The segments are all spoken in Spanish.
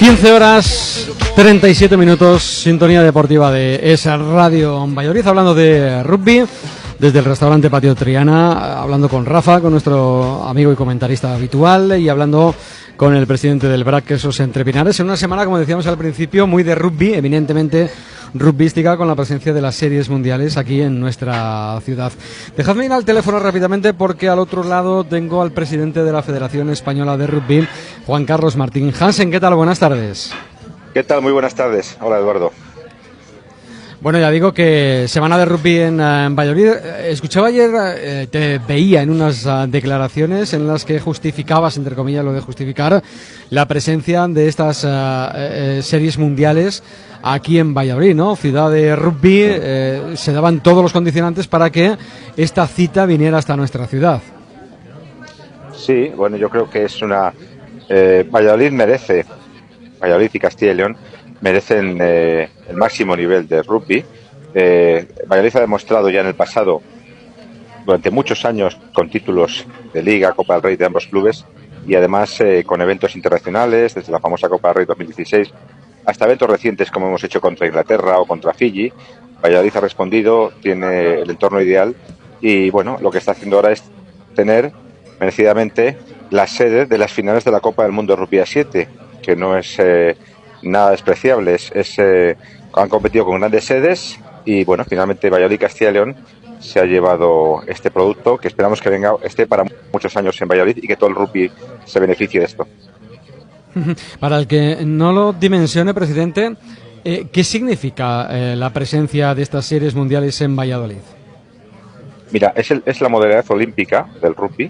15 horas 37 minutos, sintonía deportiva de ESA Radio Valladolid, hablando de rugby desde el restaurante Patio Triana, hablando con Rafa, con nuestro amigo y comentarista habitual, y hablando con el presidente del BRAC, Jesús Entrepinares, en una semana, como decíamos al principio, muy de rugby, eminentemente rugbística, con la presencia de las series mundiales aquí en nuestra ciudad. Dejadme ir al teléfono rápidamente, porque al otro lado tengo al presidente de la Federación Española de Rugby, Juan Carlos Martín Hansen. ¿Qué tal? Buenas tardes. ¿Qué tal? Muy buenas tardes. Hola, Eduardo. Bueno, ya digo que semana de rugby en Valladolid. Escuchaba ayer, te veía en unas declaraciones en las que justificabas, entre comillas, lo de justificar la presencia de estas series mundiales aquí en Valladolid, ¿no? Ciudad de rugby, se daban todos los condicionantes para que esta cita viniera hasta nuestra ciudad. Sí, bueno, yo creo que es una... Valladolid y Castilla y León merecen el máximo nivel de rugby. Valladolid ha demostrado ya en el pasado, durante muchos años, con títulos de Liga, Copa del Rey de ambos clubes, y además con eventos internacionales, desde la famosa Copa del Rey 2016 hasta eventos recientes como hemos hecho contra Inglaterra o contra Fiji. Valladolid ha respondido, tiene el entorno ideal, y bueno, lo que está haciendo ahora es tener merecidamente la sede de las finales de la Copa del Mundo Rugby A7, que no es nada despreciable. Han competido con grandes sedes y bueno, finalmente Valladolid y Castilla y León se ha llevado este producto, que esperamos que esté para muchos años en Valladolid y que todo el rugby se beneficie de esto. Para el que no lo dimensione, presidente, ¿qué significa la presencia de estas series mundiales en Valladolid? Mira, es la modalidad olímpica del rugby,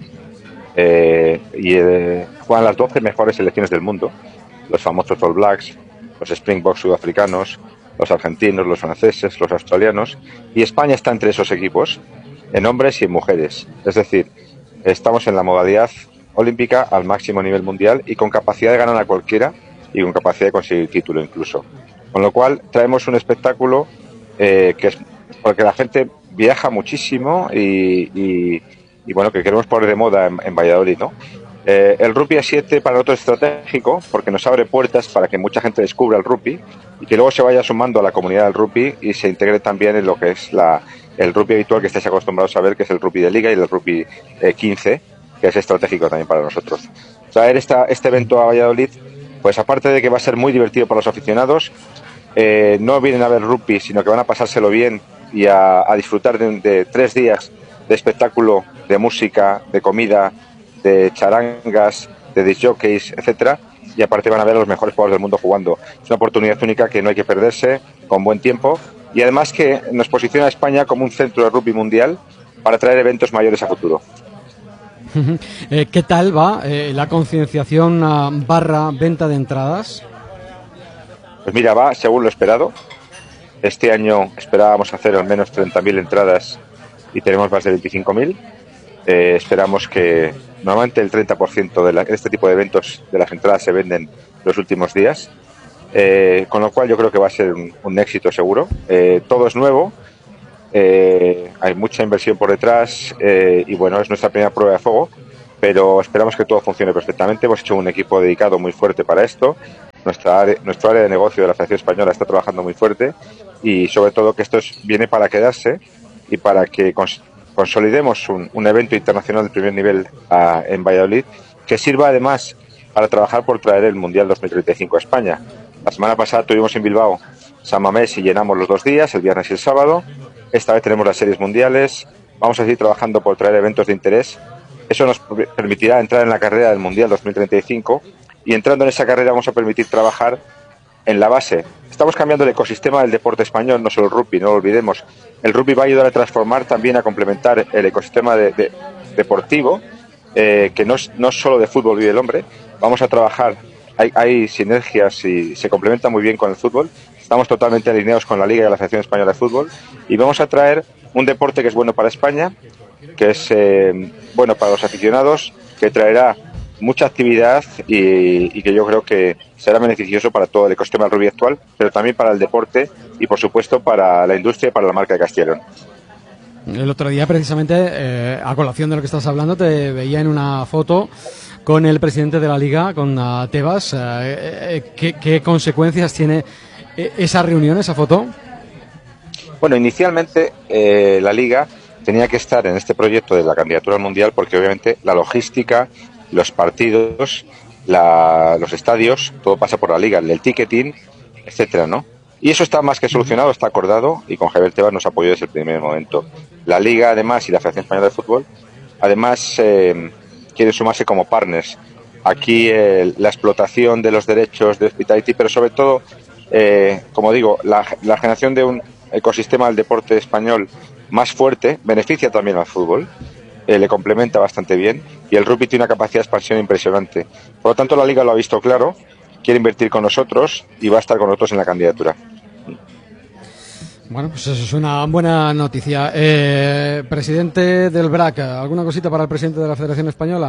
juegan las 12 mejores selecciones del mundo, los famosos All Blacks, los Springboks sudafricanos, los argentinos, los franceses, los australianos, y España está entre esos equipos, en hombres y en mujeres. Es decir, estamos en la modalidad olímpica al máximo nivel mundial y con capacidad de ganar a cualquiera y con capacidad de conseguir título incluso. Con lo cual traemos un espectáculo que es porque la gente viaja muchísimo y bueno, que queremos poner de moda en Valladolid, ¿no? El rugby A7 para nosotros es estratégico porque nos abre puertas para que mucha gente descubra el rugby y que luego se vaya sumando a la comunidad del rugby y se integre también en lo que es el rugby habitual que estáis acostumbrados a ver, que es el rugby de liga y el rugby 15, que es estratégico también para nosotros. Traer este evento a Valladolid, pues aparte de que va a ser muy divertido para los aficionados, no vienen a ver rugby, sino que van a pasárselo bien y a disfrutar de 3 días de espectáculo, de música, de comida, de charangas, de disc jockeys, etcétera, y aparte van a ver a los mejores jugadores del mundo jugando. Es una oportunidad única que no hay que perderse, con buen tiempo, y además que nos posiciona a España como un centro de rugby mundial para traer eventos mayores a futuro. ¿Qué tal va la concienciación barra venta de entradas? Pues mira, va según lo esperado. Este año esperábamos hacer al menos 30.000 entradas y tenemos más de 25.000. Esperamos que normalmente el 30% de este tipo de eventos de las entradas se venden los últimos días, con lo cual yo creo que va a ser un éxito seguro. Todo es nuevo, hay mucha inversión por detrás y bueno, es nuestra primera prueba de fuego, pero esperamos que todo funcione perfectamente. Hemos hecho un equipo dedicado muy fuerte para esto. Nuestro área de negocio de la Federación Española está trabajando muy fuerte y sobre todo que esto viene para quedarse y para que consolidemos un evento internacional de primer nivel en Valladolid, que sirva además para trabajar por traer el Mundial 2035 a España. La semana pasada tuvimos en Bilbao San Mamés y llenamos los 2 días, el viernes y el sábado. Esta vez tenemos las series mundiales. Vamos a seguir trabajando por traer eventos de interés. Eso nos permitirá entrar en la carrera del Mundial 2035 y entrando en esa carrera vamos a permitir trabajar en la base. Estamos cambiando el ecosistema del deporte español, no solo el rugby, no lo olvidemos. El rugby va a ayudar a transformar también, a complementar el ecosistema deportivo, que no solo de fútbol vive el hombre. Vamos a trabajar, hay sinergias y se complementa muy bien con el fútbol. Estamos totalmente alineados con la Liga y la Federación Española de Fútbol y vamos a traer un deporte que es bueno para España, que es bueno para los aficionados, que traerá mucha actividad y que yo creo que será beneficioso para todo el ecosistema del rugby actual, pero también para el deporte y por supuesto para la industria y para la marca de Castilla y León. El otro día, precisamente, a colación de lo que estás hablando, te veía en una foto con el presidente de la Liga, con Tebas. ¿Qué consecuencias tiene esa reunión, esa foto? Bueno, inicialmente la Liga tenía que estar en este proyecto de la candidatura al Mundial porque obviamente la logística, los partidos, los estadios, todo pasa por la Liga, el ticketing, etcétera, ¿no? Y eso está más que solucionado, está acordado y con Javier Tebas nos apoyó desde el primer momento. La Liga, además, y la Federación Española de Fútbol, además, quieren sumarse como partners. Aquí la explotación de los derechos de Hospitality, pero sobre todo, como digo, la generación de un ecosistema del deporte español más fuerte beneficia también al fútbol, le complementa bastante bien y el rugby tiene una capacidad de expansión impresionante. Por lo tanto, la Liga lo ha visto claro, quiere invertir con nosotros y va a estar con nosotros en la candidatura. Bueno, pues eso es una buena noticia. Presidente del BRAC, ¿alguna cosita para el presidente de la Federación Española?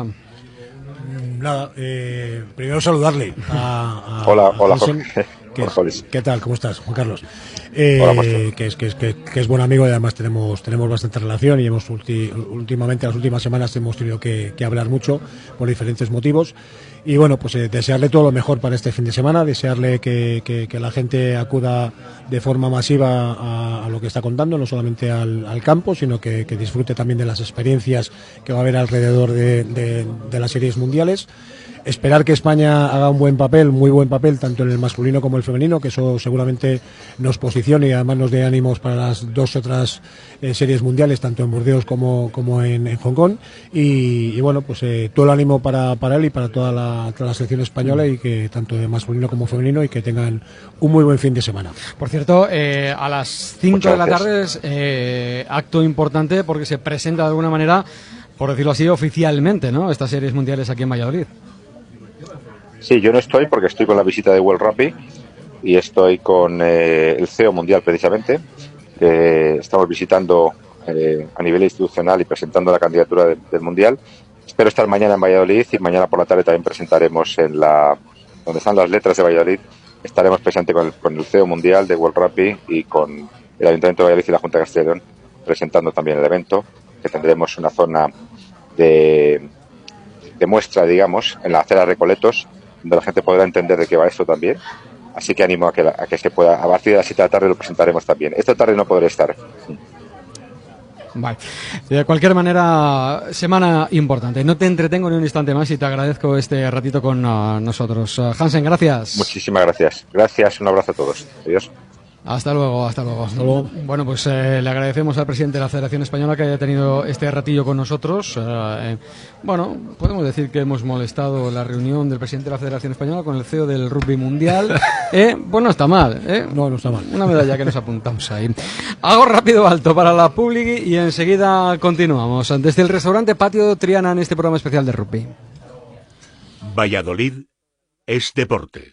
Nada, primero saludarle Hola, Hansen, ¿qué tal? ¿Cómo estás, Juan Carlos? Que es buen amigo y además tenemos bastante relación y últimamente, las últimas semanas hemos tenido que hablar mucho por diferentes motivos. Y bueno, pues desearle todo lo mejor para este fin de semana, desearle que la gente acuda de forma masiva a lo que está contando, no solamente al campo, sino que disfrute también de las experiencias que va a haber alrededor de las series mundiales. Esperar que España haga un buen papel, muy buen papel, tanto en el masculino como el femenino, que eso seguramente nos posicione y además nos dé ánimos para las dos otras series mundiales, tanto en Burdeos como en Hong Kong. Y bueno, pues todo el ánimo para él y para toda la selección española, y que tanto de masculino como femenino, y que tengan un muy buen fin de semana. Por cierto, a las 5 de la tarde es acto importante porque se presenta de alguna manera, por decirlo así, oficialmente, ¿no?, estas series mundiales aquí en Valladolid. Sí, yo no estoy porque estoy con la visita de World Rugby y estoy con el CEO mundial precisamente, que estamos visitando a nivel institucional y presentando la candidatura del mundial. Espero estar mañana en Valladolid y mañana por la tarde también presentaremos donde están las letras de Valladolid, estaremos presentes con el CEO mundial de World Rugby y con el Ayuntamiento de Valladolid y la Junta de Castilla y León presentando también el evento, que tendremos una zona de muestra, digamos, en la acera Recoletos, donde la gente podrá entender de qué va esto también. Así que animo a que se pueda. A partir de las 7 de la tarde lo presentaremos también. Esta tarde no podré estar. Vale. De cualquier manera, semana importante. No te entretengo ni un instante más y te agradezco este ratito con nosotros. Hansen, gracias. Muchísimas gracias. Gracias, un abrazo a todos. Adiós. Hasta luego, hasta luego. Hasta luego. Bueno, pues le agradecemos al presidente de la Federación Española que haya tenido este ratillo con nosotros. Bueno, podemos decir que hemos molestado la reunión del presidente de la Federación Española con el CEO del Rugby Mundial. Pues no está mal, No está mal. Una medalla que nos apuntamos ahí. Hago rápido alto para la Publi y enseguida continuamos. Desde el restaurante Patio Triana en este programa especial de rugby. Valladolid es deporte.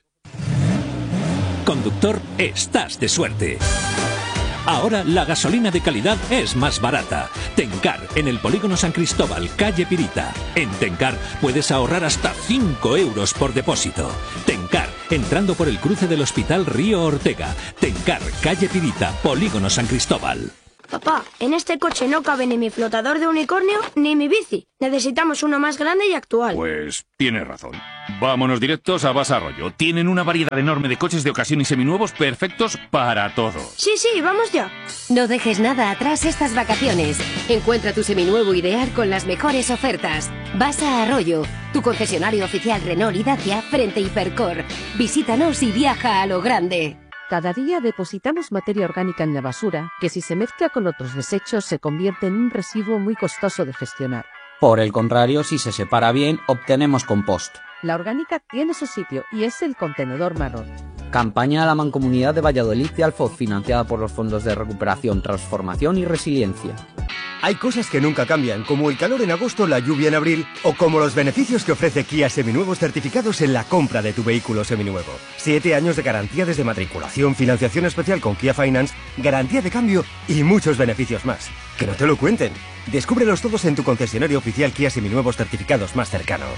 Conductor, estás de suerte. Ahora la gasolina de calidad es más barata. Tencar, en el Polígono San Cristóbal, calle Pirita. En Tencar puedes ahorrar hasta 5 euros por depósito. Tencar, entrando por el cruce del Hospital Río Ortega. Tencar, calle Pirita, Polígono San Cristóbal. Papá, en este coche no cabe ni mi flotador de unicornio ni mi bici. Necesitamos uno más grande y actual. Pues tienes razón. Vámonos directos a Basa Arroyo. Tienen una variedad enorme de coches de ocasión y seminuevos perfectos para todo. Sí, vamos ya. No dejes nada atrás estas vacaciones. Encuentra tu seminuevo ideal con las mejores ofertas. Basa Arroyo, tu concesionario oficial Renault y Dacia frente a Hipercor. Visítanos y viaja a lo grande. Cada día depositamos materia orgánica en la basura, que si se mezcla con otros desechos se convierte en un residuo muy costoso de gestionar. Por el contrario, si se separa bien, obtenemos compost. La orgánica tiene su sitio y es el contenedor marrón. Campaña de la Mancomunidad de Valladolid y Alfoz, financiada por los fondos de recuperación, transformación y resiliencia. Hay cosas que nunca cambian, como el calor en agosto, la lluvia en abril, o como los beneficios que ofrece Kia Seminuevos certificados en la compra de tu vehículo seminuevo. 7 años de garantía desde matriculación, financiación especial con Kia Finance, garantía de cambio y muchos beneficios más. ¡Que no te lo cuenten! Descúbrelos todos en tu concesionario oficial Kia Seminuevos certificados más cercano.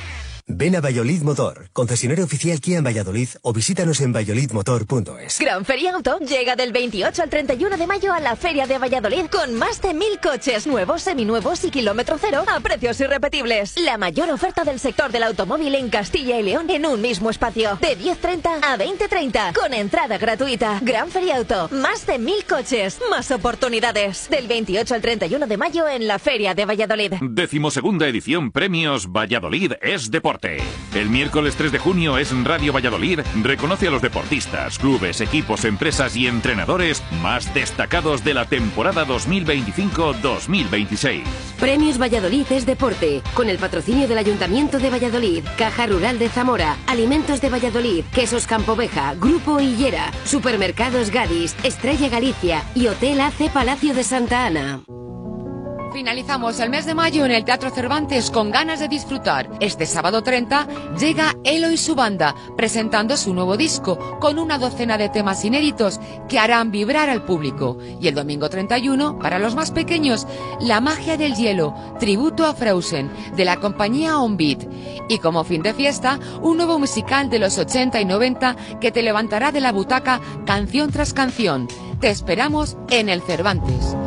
Ven a Valladolid Motor, concesionario oficial Kia en Valladolid, o visítanos en valladolidmotor.es. Gran Feria Auto llega del 28 al 31 de mayo a la Feria de Valladolid con más de 1000 coches nuevos, seminuevos y kilómetro cero a precios irrepetibles. La mayor oferta del sector del automóvil en Castilla y León en un mismo espacio. De 10:30 a 20:30 con entrada gratuita. Gran Feria Auto, más de 1000 coches, más oportunidades. Del 28 al 31 de mayo en la Feria de Valladolid. 12ª edición Premios Valladolid es Deporte. El miércoles 3 de junio es Radio Valladolid reconoce a los deportistas, clubes, equipos, empresas y entrenadores más destacados de la temporada 2025-2026. Premios Valladolid es Deporte, con el patrocinio del Ayuntamiento de Valladolid, Caja Rural de Zamora, Alimentos de Valladolid, Quesos Campoveja, Grupo Hillera, Supermercados Gadis, Estrella Galicia y Hotel AC Palacio de Santa Ana. Finalizamos el mes de mayo en el Teatro Cervantes con ganas de disfrutar. Este sábado 30 llega Elo y su banda, presentando su nuevo disco, con una docena de temas inéditos que harán vibrar al público. Y el domingo 31, para los más pequeños, La magia del hielo, tributo a Frozen, de la compañía On Beat. Y como fin de fiesta, un nuevo musical de los 80 y 90 que te levantará de la butaca canción tras canción. Te esperamos en el Cervantes.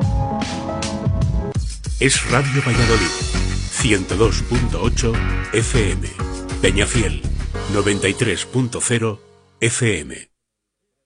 Es Radio Valladolid, 102.8 FM, Peñafiel, 93.0 FM.